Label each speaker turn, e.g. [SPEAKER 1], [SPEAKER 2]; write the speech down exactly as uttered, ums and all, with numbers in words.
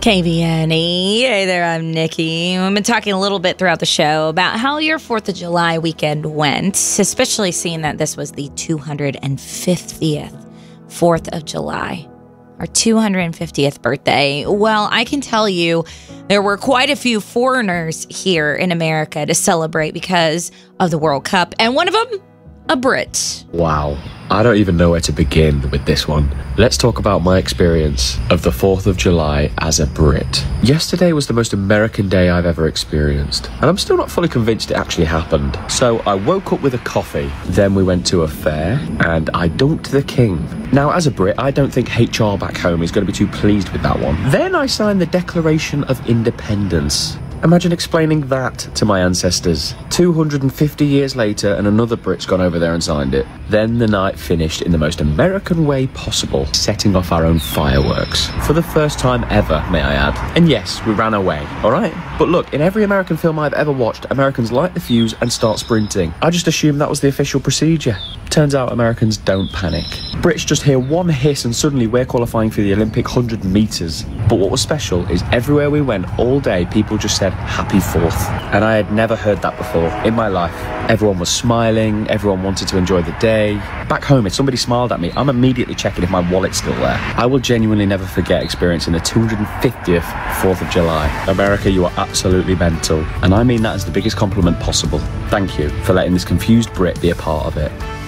[SPEAKER 1] K V N E. Hey there, I'm Nikki. We've been talking a little bit throughout the show about how your fourth of July weekend went, especially seeing that this was the two hundred fiftieth fourth of July, our two hundred fiftieth birthday. Well, I can tell you there were quite a few foreigners here in America to celebrate because of the World Cup, and one of them, a Brit.
[SPEAKER 2] Wow, I don't even know where to begin with this one. Let's talk about my experience of the fourth of July as a Brit. Yesterday was the most American day I've ever experienced, and I'm still not fully convinced it actually happened. So I woke up with a coffee, then we went to a fair, and I dunked the king. Now, as a Brit, I don't think H R back home is going to be too pleased with that one. Then I signed the Declaration of Independence. Imagine explaining that to my ancestors. two hundred fifty years later, and another Brit's gone over there and signed it. Then the night finished in the most American way possible, setting off our own fireworks. For the first time ever, may I add. And yes, we ran away, alright? But look, in every American film I've ever watched, Americans light the fuse and start sprinting. I just assumed that was the official procedure. Turns out Americans don't panic. Brits just hear one hiss and suddenly we're qualifying for the Olympic one hundred metres. But what was special is everywhere we went all day, people just said, "Happy fourth." And I had never heard that before in my life. Everyone was smiling, everyone wanted to enjoy the day. Back home, if somebody smiled at me, I'm immediately checking if my wallet's still there. I will genuinely never forget experiencing the two hundred fiftieth fourth of July. America, you are absolutely mental. And I mean that as the biggest compliment possible. Thank you for letting this confused Brit be a part of it.